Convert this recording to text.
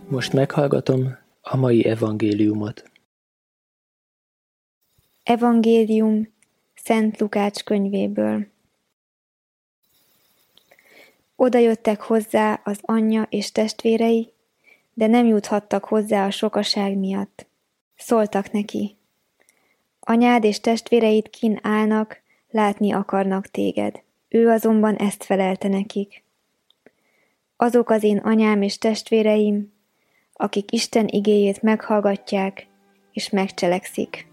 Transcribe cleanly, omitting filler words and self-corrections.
Most meghallgatom a mai evangéliumot. Evangélium Szent Lukács könyvéből. Oda jöttek hozzá az anyja és testvérei, de nem juthattak hozzá a sokaság miatt. Szóltak neki: anyád és testvéreid kinn állnak, látni akarnak téged. Ő azonban ezt felelte nekik: azok az én anyám és testvéreim, akik Isten igéjét meghallgatják és megcselekszik.